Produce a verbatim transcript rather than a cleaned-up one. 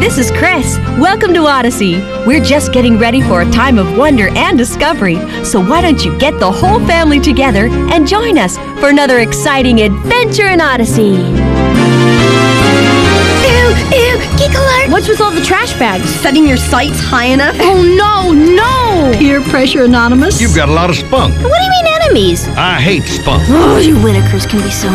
this is Chris. Welcome to Odyssey. We're just getting ready for a time of wonder and discovery. So why don't you get the whole family together and join us for another exciting adventure in Odyssey. Ew, ew, geek alert! What's with all the trash bags? Setting your sights high enough? Oh, no, no! Peer Pressure Anonymous? You've got a lot of spunk. What do you mean enemies? I hate spunk. Oh, you Whitakers can be so